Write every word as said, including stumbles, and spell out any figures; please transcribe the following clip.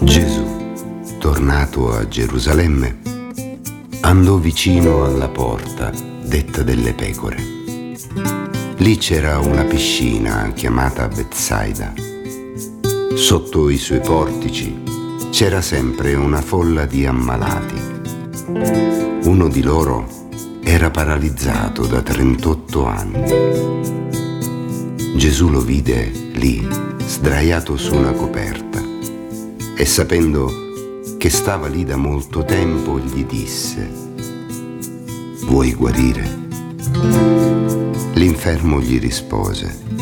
Gesù, tornato a Gerusalemme, andò vicino alla porta detta delle pecore. Lì c'era una piscina chiamata Betsaida. Sotto i suoi portici c'era sempre una folla di ammalati. Uno di loro era paralizzato da trentotto anni. Gesù lo vide lì, sdraiato su una coperta, e sapendo che stava lì da molto tempo gli disse: «Vuoi guarire?» L'infermo gli rispose: